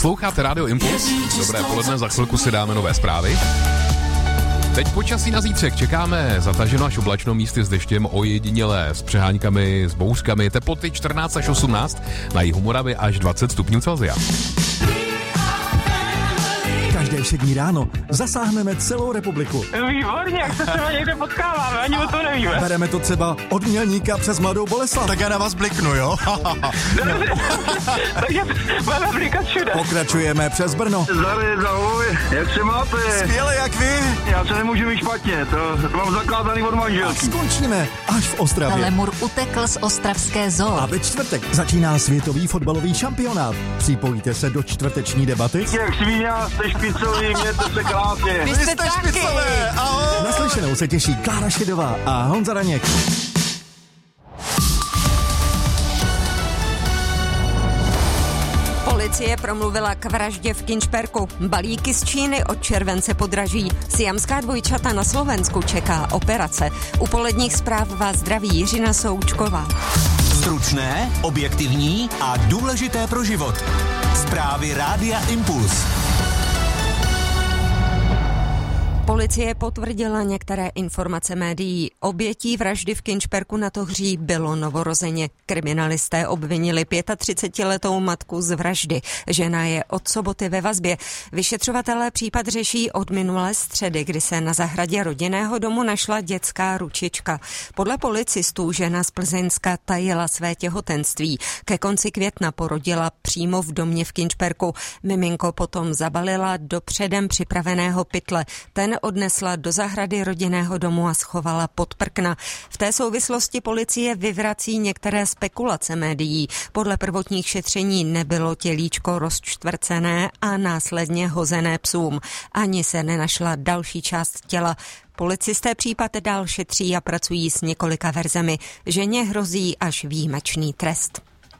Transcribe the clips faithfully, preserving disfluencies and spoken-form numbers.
Posloucháte Rádio Impuls? Dobré poledne, za chvilku si dáme nové zprávy. Teď počasí na zítřek čekáme zataženo až oblačno, místy s deštěm, ojedinělé s přeháňkami, s bouřkami, teploty čtrnáct až osmnáct, na jihu Moravy až dvacet stupňů Celsia. Každé všední ráno zasáhneme celou republiku. Výborně, jak se třeba někde potkáváme, ani o to nevíme. Bereme to třeba od Mělníka přes Mladou Boleslav. Tak já na vás bliknu, jo? Takže máme blikat všude. Pokračujeme přes Brno. Zdravím, ahoj, jak se máte? Skvěle, jak vy? Já se nemůžu mít špatně, to, to mám zakázaný od A manželky. skončíme až v Ostravě. Lemur utekl z ostravské zoo. A ve čtvrtek začíná světový fotbalový šampionát. Připojíte se do čtvrteční debaty? Jak svíně, jste špicový, mějte se krásně. Vy jste taky. špicové, ahoj! Naslyšenou se těší Klára Šedová a Honza Raněk. Policie promluvila k vraždě v Kynšperku. Balíky z Číny od července podraží. Siamská dvojčata na Slovensku čeká operace. U poledních zpráv vás zdraví Jiřina Součková. Stručné, objektivní a důležité pro život. Zprávy Rádia Impuls. Policie potvrdila některé informace médií. Obětí vraždy v Kynšperku na Tohří bylo novorozeně. Kriminalisté obvinili třicetiletou matku z vraždy. Žena je od soboty ve vazbě. Vyšetřovatelé případ řeší od minulé středy, kdy se na zahradě rodinného domu našla dětská ručička. Podle policistů žena z Plzeňska tajila své těhotenství. Ke konci května porodila přímo v domě v Kynšperku. Miminko potom zabalila do předem připraveného pytle. Ten odnesla do zahrady rodinného domu a schovala pod prkna. V té souvislosti policie vyvrací některé spekulace médií. Podle prvotních šetření nebylo tělíčko rozčtvrcené a následně hozené psům. Ani se nenašla další část těla. Policisté případ dál šetří a pracují s několika verzemi. Ženě hrozí až výjimečný trest.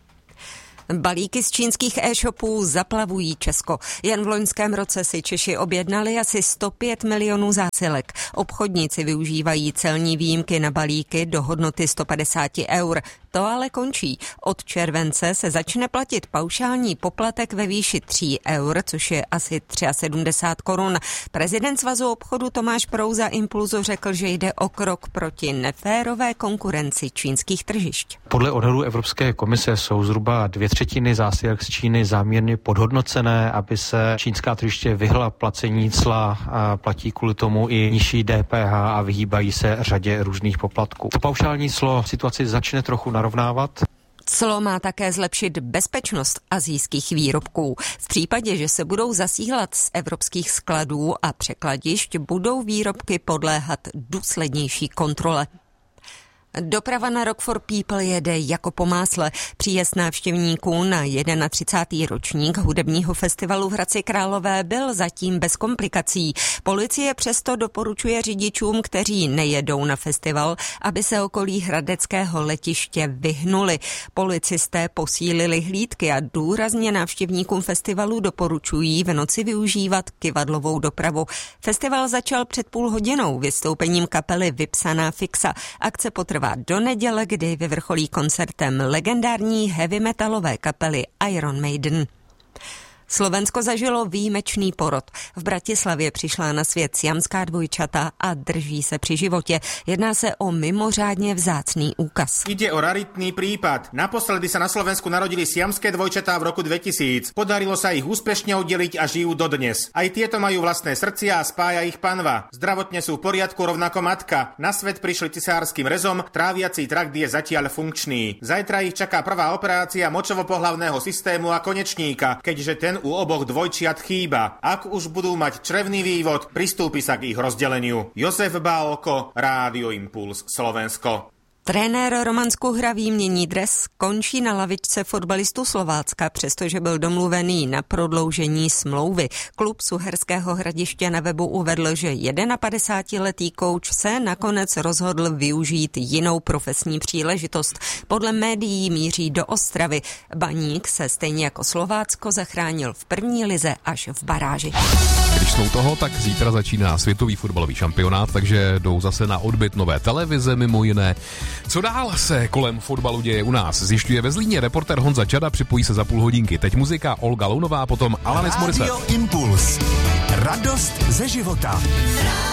Balíky z čínských e-shopů zaplavují Česko. Jen v loňském roce si Češi objednali asi sto pět milionů zásilek. Obchodníci využívají celní výjimky na balíky do hodnoty sto padesát eur. To ale končí. Od července se začne platit paušální poplatek ve výši tří eur, což je asi sedmdesát tři korun. Prezident Svazu obchodu Tomáš Prouza Impulzu řekl, že jde o krok proti neférové konkurenci čínských tržišť. Podle odhadů Evropské komise jsou zhruba dvě třetiny zásilek z Číny záměrně podhodnocené, aby se čínská tržiště vyhla placení cla a platí kvůli tomu i nižší D P H a vyhýbají se řadě různých poplatků. To paušální clo situaci začne trochu narovnávat. Clo má také zlepšit bezpečnost asijských výrobků. V případě, že se budou zasílat z evropských skladů a překladišť, budou výrobky podléhat důslednější kontrole. Doprava na Rock for People jede jako po másle. Příjezd návštěvníků na třicátý ročník hudebního festivalu v Hradci Králové byl zatím bez komplikací. Policie přesto doporučuje řidičům, kteří nejedou na festival, aby se okolí hradeckého letiště vyhnuli. Policisté posílili hlídky a důrazně návštěvníkům festivalu doporučují v noci využívat kyvadlovou dopravu. Festival začal před půl hodinou vystoupením kapely Vypsaná fixa. Akce potrvá do neděle, kdy vyvrcholí koncertem legendární heavy metalové kapely Iron Maiden. Slovensko zažilo výjimečný porod. V Bratislavě přišla na svět siamská dvojčata a drží se při životě. Jedná se o mimořádně vzácný úkaz. Ide o raritný prípad. Naposledy sa na Slovensku narodili siamské dvojčatá v roku dvetisíc. Podarilo sa ich úspešne oddeliť a žijú dodnes. Aj tieto majú vlastné srdcia a spája ich panva. Zdravotne sú v poriadku, rovnako matka. Na svet prišli cisárskym rezom, tráviací trakt je zatiaľ funkčný. Zajtra ich čaká prvá operácia močovo-pohlavného systému a konečníka, keďže ten u oboch dvojčiat chýba. Ak už budú mať črevný vývod, pristúpi sa k ich rozdeleniu. Jozef Bálko, Rádio Impuls, Slovensko. Trenér Roman Skuhra výmění dres, končí na lavičce fotbalistů Slovácka, přestože byl domluvený na prodloužení smlouvy. Klub z Uherského Hradiště na webu uvedl, že padesátiletý kouč se nakonec rozhodl využít jinou profesní příležitost. Podle médií míří do Ostravy. Baník se stejně jako Slovácko zachránil v první lize až v baráži. Když jsme u toho, tak zítra začíná světový fotbalový šampionát, takže jdou zase na odbyt nové televize, mimo jiné. Co dál se kolem fotbalu děje u nás? Zjišťuje ve Zlíně reportér Honza Čada, připojí se za půl hodinky. Teď muzika Olga Lounová, potom Alanis Morissette. Radio Impuls. Radost ze života.